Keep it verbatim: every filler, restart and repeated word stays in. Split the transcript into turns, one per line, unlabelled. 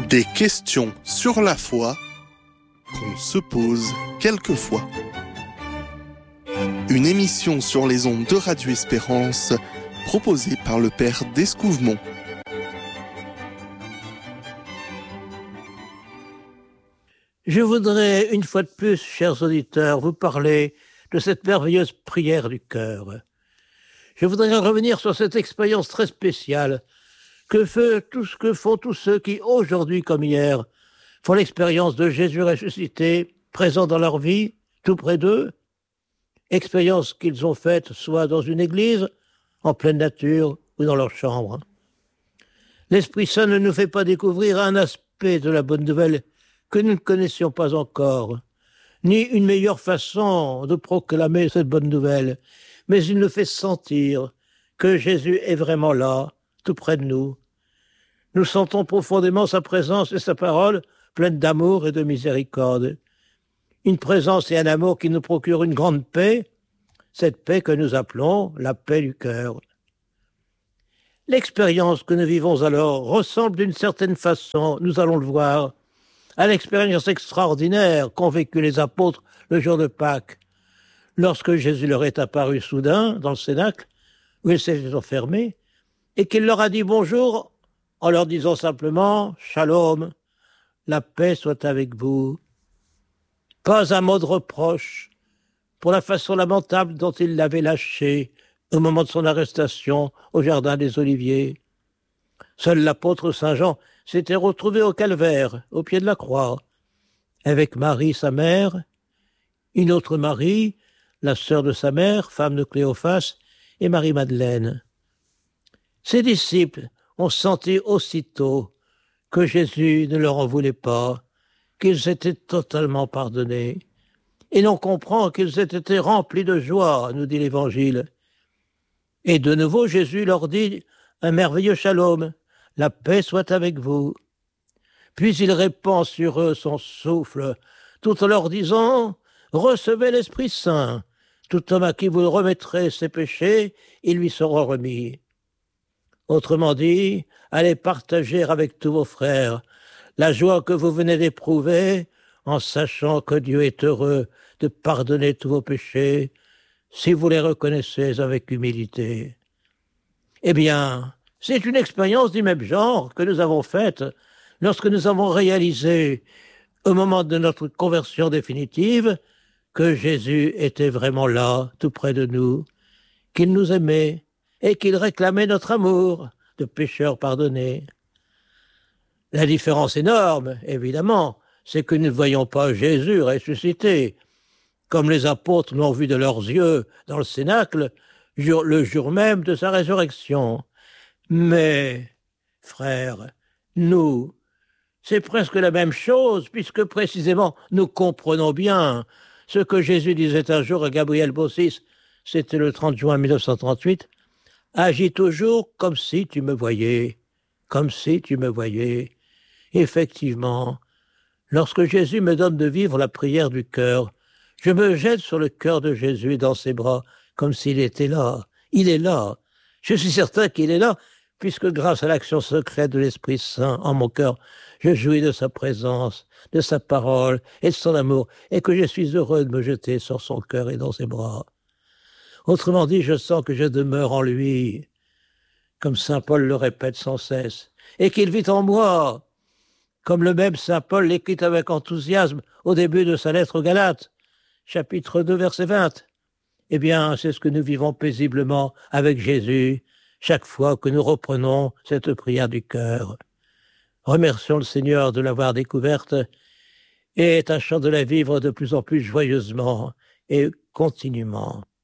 Des questions sur la foi qu'on se pose quelquefois. Une émission sur les ondes de Radio Espérance proposée par le Père d'Escouvemont.
Je voudrais, une fois de plus, chers auditeurs, vous parler de cette merveilleuse prière du cœur. Je voudrais revenir sur cette expérience très spéciale que, fait tout ce que font tous ceux qui, aujourd'hui comme hier, font l'expérience de Jésus ressuscité, présent dans leur vie, tout près d'eux, expérience qu'ils ont faite soit dans une église, en pleine nature, ou dans leur chambre. L'Esprit Saint ne nous fait pas découvrir un aspect de la bonne nouvelle que nous ne connaissions pas encore, ni une meilleure façon de proclamer cette bonne nouvelle, mais il nous fait sentir que Jésus est vraiment là, tout près de nous. Nous sentons profondément sa présence et sa parole pleine d'amour et de miséricorde. Une présence et un amour qui nous procurent une grande paix, cette paix que nous appelons la paix du cœur. L'expérience que nous vivons alors ressemble d'une certaine façon, nous allons le voir, à l'expérience extraordinaire qu'ont vécu les apôtres le jour de Pâques, lorsque Jésus leur est apparu soudain dans le cénacle, où ils s'étaient enfermés, et qu'il leur a dit bonjour en leur disant simplement « Shalom, la paix soit avec vous ». Pas un mot de reproche pour la façon lamentable dont il l'avait lâché au moment de son arrestation au jardin des Oliviers. Seul l'apôtre Saint Jean s'était retrouvé au calvaire, au pied de la croix, avec Marie, sa mère, une autre Marie, la sœur de sa mère, femme de Cléophas, et Marie-Madeleine. Ses disciples ont senti aussitôt que Jésus ne leur en voulait pas, qu'ils étaient totalement pardonnés. Et l'on comprend qu'ils aient été remplis de joie, nous dit l'Évangile. Et de nouveau, Jésus leur dit un merveilleux shalom, la paix soit avec vous. Puis il répand sur eux son souffle, tout en leur disant, recevez l'Esprit Saint. Tout homme à qui vous remettrez ses péchés, ils lui seront remis. Autrement dit, allez partager avec tous vos frères la joie que vous venez d'éprouver en sachant que Dieu est heureux de pardonner tous vos péchés si vous les reconnaissez avec humilité. Eh bien, c'est une expérience du même genre que nous avons faite lorsque nous avons réalisé, au moment de notre conversion définitive, que Jésus était vraiment là, tout près de nous, qu'il nous aimait et qu'il réclamait notre amour de pécheurs pardonnés. La différence énorme, évidemment, c'est que nous ne voyons pas Jésus ressuscité, comme les apôtres l'ont vu de leurs yeux dans le cénacle, le jour même de sa résurrection. Mais, frères, nous, c'est presque la même chose, puisque précisément nous comprenons bien ce que Jésus disait un jour à Gabriel Bossis, c'était le trente juin mille neuf cent trente-huit, « Agis toujours comme si tu me voyais, comme si tu me voyais. » Effectivement, lorsque Jésus me donne de vivre la prière du cœur, je me jette sur le cœur de Jésus dans ses bras, comme s'il était là. Il est là. Je suis certain qu'il est là, puisque grâce à l'action secrète de l'Esprit Saint en mon cœur, je jouis de sa présence, de sa parole et de son amour, et que je suis heureux de me jeter sur son cœur et dans ses bras. Autrement dit, je sens que je demeure en lui, comme saint Paul le répète sans cesse, et qu'il vit en moi, comme le même saint Paul l'écrit avec enthousiasme au début de sa lettre aux Galates, chapitre deux, verset vingt. Eh bien, c'est ce que nous vivons paisiblement avec Jésus, chaque fois que nous reprenons cette prière du cœur. Remercions le Seigneur de l'avoir découverte et tâchons de la vivre de plus en plus joyeusement et continuellement.